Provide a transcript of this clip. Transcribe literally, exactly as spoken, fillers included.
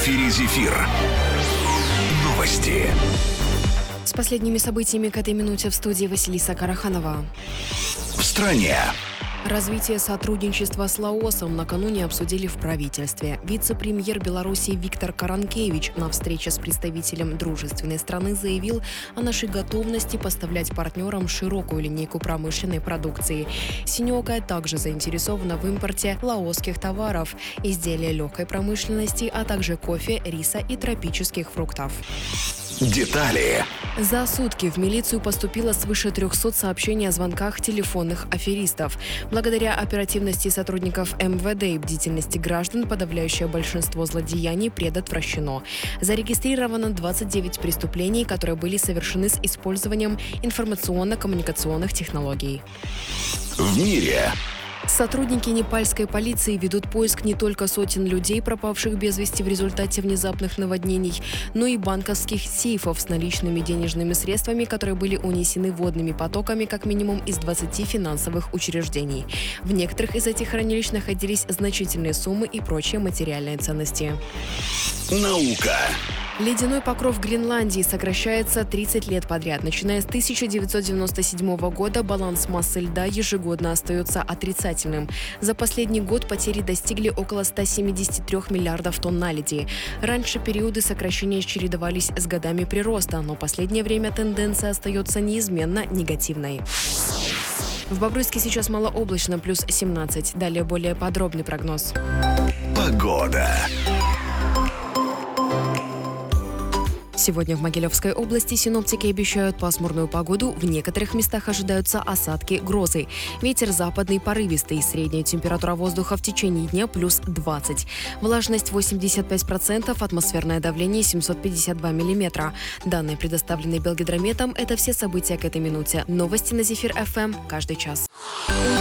эфире «Зефир». Новости. С последними событиями к этой минуте в студии Василиса Караханова. В стране. Развитие сотрудничества с Лаосом накануне обсудили в правительстве. Вице-премьер Беларуси Виктор Каранкевич на встрече с представителем дружественной страны заявил о нашей готовности поставлять партнерам широкую линейку промышленной продукции. Синеокая также заинтересована в импорте лаосских товаров, изделия легкой промышленности, а также кофе, риса и тропических фруктов. Детали. За сутки в милицию поступило свыше трехсот сообщений о звонках телефонных аферистов. Благодаря оперативности сотрудников эм вэ дэ и бдительности граждан подавляющее большинство злодеяний предотвращено. Зарегистрировано двадцать девять преступлений, которые были совершены с использованием информационно-коммуникационных технологий. В мире. Сотрудники непальской полиции ведут поиск не только сотен людей, пропавших без вести в результате внезапных наводнений, но и банковских сейфов с наличными денежными средствами, которые были унесены водными потоками как минимум из двадцати финансовых учреждений. В некоторых из этих хранилищ находились значительные суммы и прочие материальные ценности. Наука. Ледяной покров Гренландии сокращается тридцать лет подряд. Начиная с тысяча девятьсот девяносто седьмого года баланс массы льда ежегодно остается отрицательным. За последний год потери достигли около ста семидесяти трёх миллиардов тонн наледи. Раньше периоды сокращения чередовались с годами прироста, но в последнее время тенденция остается неизменно негативной. В Бобруйске сейчас малооблачно, плюс семнадцать. Далее более подробный прогноз. Погода. Сегодня в Могилевской области синоптики обещают пасмурную погоду. В некоторых местах ожидаются осадки, грозы. Ветер западный порывистый. Средняя температура воздуха в течение дня плюс двадцать. Влажность восемьдесят пять процентов, атмосферное давление семьсот пятьдесят два миллиметра. Данные предоставлены Белгидрометом. Это все события к этой минуте. Новости на Зефир эф эм каждый час.